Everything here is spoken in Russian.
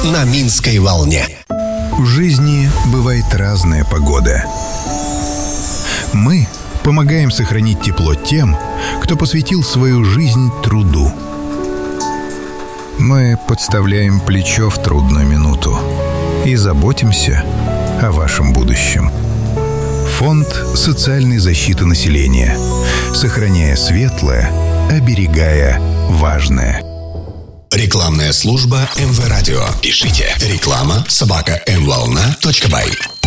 на Минской волне. В жизни бывает разная погода. Мы помогаем сохранить тепло тем, кто посвятил свою жизнь труду. Мы подставляем плечо в трудную минуту и заботимся о вашем будущем. Фонд социальной защиты населения. Сохраняя светлое, оберегая важное. Рекламная служба МВ Радио. Пишите реклама@mvolna.by.